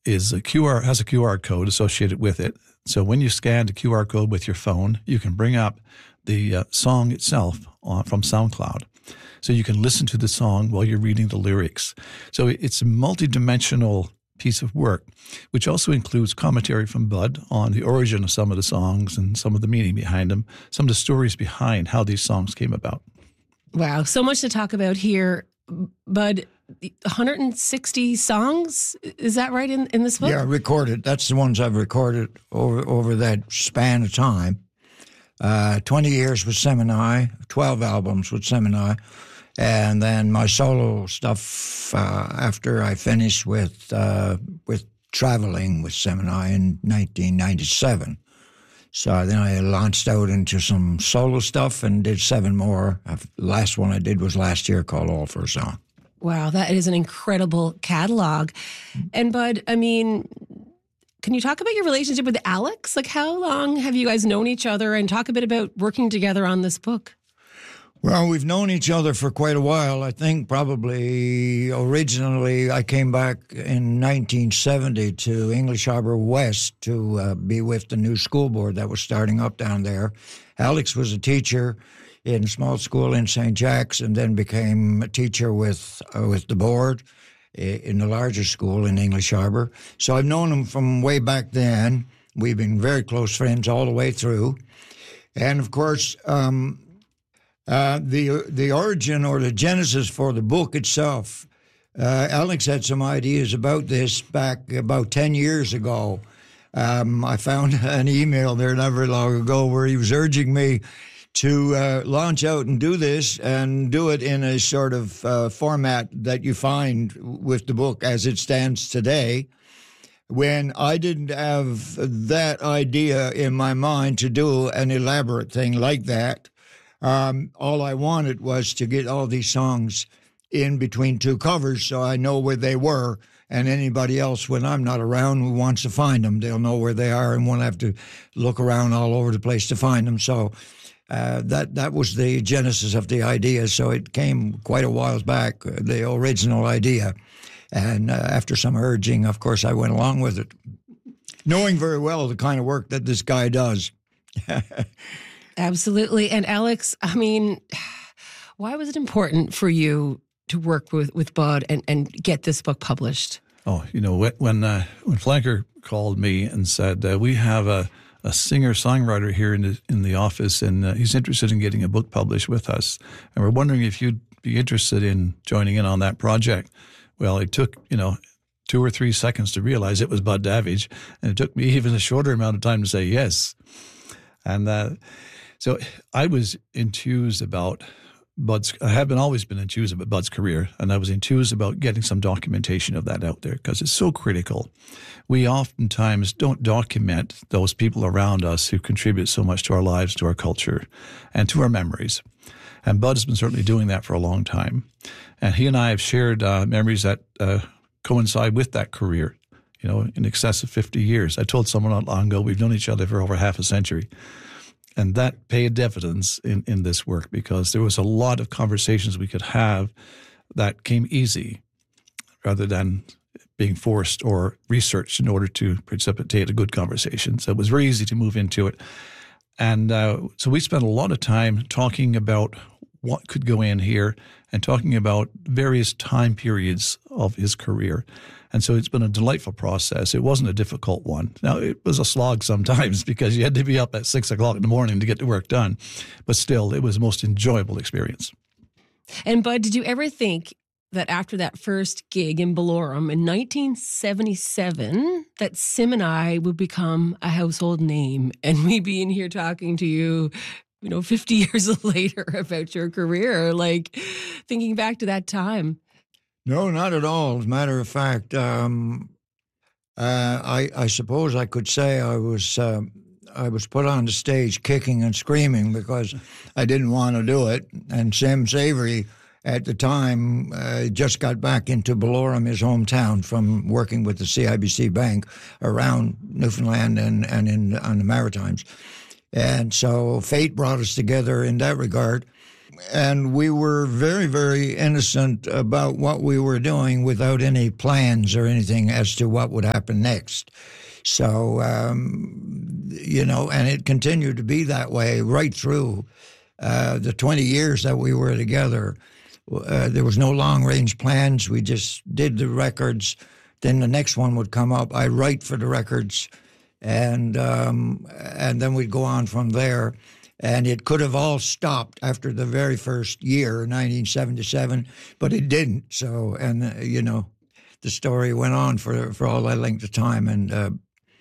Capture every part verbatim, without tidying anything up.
is a Q R has a Q R code associated with it. So when you scan the Q R code with your phone, you can bring up the uh, song itself on, from SoundCloud. So you can listen to the song while you're reading the lyrics. So it's a multi-dimensional piece of work, which also includes commentary from Bud on the origin of some of the songs and some of the meaning behind them, some of the stories behind how these songs came about. Wow, so much to talk about here. Bud, one hundred sixty songs, is that right, in, in this book? Yeah, recorded. That's the ones I've recorded over over that span of time. Uh, twenty years with Semini, twelve albums with Semini, and then my solo stuff uh, after I finished with uh, with traveling with Semini in nineteen ninety-seven. So then I launched out into some solo stuff and did seven more. The last one I did was last year, called All for a Song. Wow, that is an incredible catalog. And Bud, I mean, can you talk about your relationship with Alex? Like, how long have you guys known each other? And talk a bit about working together on this book. Well, we've known each other for quite a while. I think probably originally I came back in nineteen seventy to English Harbor West to uh, be with the new school board that was starting up down there. Alex was a teacher in a small school in Saint Jack's and then became a teacher with uh, with the board in the larger school in English Harbor. So I've known him from way back then. We've been very close friends all the way through. And, of course, um, uh, the the origin or the genesis for the book itself, uh, Alex had some ideas about this back about ten years ago. Um, I found an email there not very long ago where he was urging me to uh, launch out and do this and do it in a sort of uh, format that you find with the book as it stands today. When I didn't have that idea in my mind to do an elaborate thing like that, um, all I wanted was to get all these songs in between two covers so I know where they were, and anybody else, when I'm not around, who wants to find them, they'll know where they are and won't have to look around all over the place to find them. So uh, that that was the genesis of the idea. So it came quite a while back, uh, the original idea. And uh, after some urging, of course, I went along with it, knowing very well the kind of work that this guy does. Absolutely. And Alex, I mean, why was it important for you to work with, with Bud and, and get this book published? Oh, you know, when uh, when Flanker called me and said, uh, we have a, a singer-songwriter here in the, in the office, and uh, he's interested in getting a book published with us, and we're wondering if you'd be interested in joining in on that project. Well, it took, you know, two or three seconds to realize it was Bud Davidge, and it took me even a shorter amount of time to say yes. And uh, so I was enthused about Bud's, I have been always been enthused about Bud's career, and I was enthused about getting some documentation of that out there because it's so critical. We oftentimes don't document those people around us who contribute so much to our lives, to our culture, and to our memories. And Bud has been certainly doing that for a long time. And he and I have shared uh, memories that uh, coincide with that career, you know, in excess of fifty years. I told someone not long ago, we've known each other for over half a century. And that paid dividends in, in this work because there was a lot of conversations we could have that came easy rather than being forced or researched in order to precipitate a good conversation. So it was very easy to move into it. And uh, so we spent a lot of time talking about what could go in here and talking about various time periods of his career. And so it's been a delightful process. It wasn't a difficult one. Now, it was a slog sometimes because you had to be up at six o'clock in the morning to get the work done. But still, it was the most enjoyable experience. And Bud, did you ever think that after that first gig in Bellorum in nineteen seventy-seven, that Semini would become a household name and we'd be in here talking to you, you know, fifty years later about your career, like thinking back to that time? No, not at all. As a matter of fact, um, uh, I, I suppose I could say I was uh, I was put on the stage kicking and screaming because I didn't want to do it. And Sam Savory at the time uh, just got back into Bellorum, his hometown, from working with the C I B C Bank around Newfoundland and, and in on the Maritimes. And so fate brought us together in that regard. and we were very, very innocent about what we were doing without any plans or anything as to what would happen next. So, um, you know, and it continued to be that way right through uh, the twenty years that we were together. Uh, there was no long-range plans. We just did the records. Then the next one would come up. I'd write for the records, and um, and then we'd go on from there. And it could have all stopped after the very first year, nineteen seventy-seven, but it didn't. So, and, uh, you know, the story went on for, for all that length of time. And uh,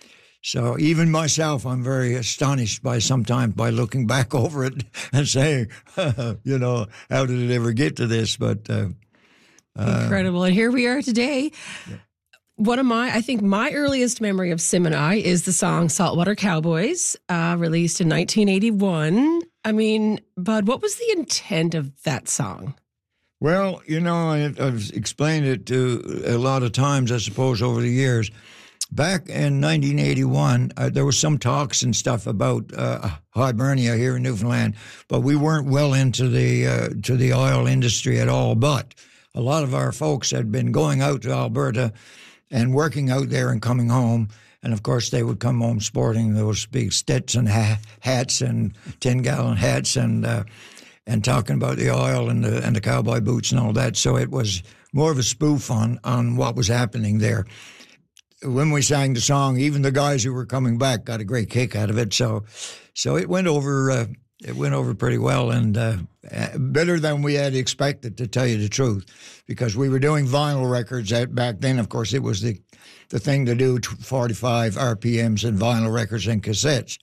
so even myself, I'm very astonished by sometimes by looking back over it and saying, you know, how did it ever get to this? But uh, uh, incredible. And here we are today. Yeah. One of my, I think my earliest memory of Sim and I is the song Saltwater Cowboys, uh, released in nineteen eighty-one. I mean, Bud, what was the intent of that song? Well, you know, I, I've explained it to a lot of times, I suppose, over the years. Back in nineteen eighty-one, uh, there was some talks and stuff about uh, Hibernia here in Newfoundland, but we weren't well into the uh, to the oil industry at all. But a lot of our folks had been going out to Alberta and working out there and coming home. And, of course, they would come home sporting those big Stetson ha- hats and ten-gallon hats and uh, and talking about the oil and the, and the cowboy boots and all that. So it was more of a spoof on, on what was happening there. When we sang the song, even the guys who were coming back got a great kick out of it. So so it went over uh, it went over pretty well and uh, better than we had expected, to tell you the truth, because we were doing vinyl records at, back then. Of course, it was the the thing to do, forty-five R P Ms and vinyl records and cassettes.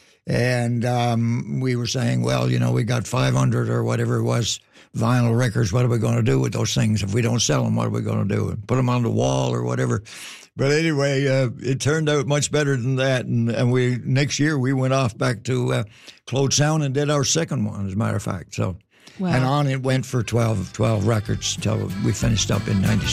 And um, we were saying, well, you know, we got five hundred or whatever it was vinyl records. What are we going to do with those things? If we don't sell them, what are we going to do? Put them on the wall or whatever? But anyway, uh, it turned out much better than that. And, and we next year, we went off back to uh, Claude Sound and did our second one, as a matter of fact. So, wow. And on it went for twelve, twelve records until we finished up in ninety-six.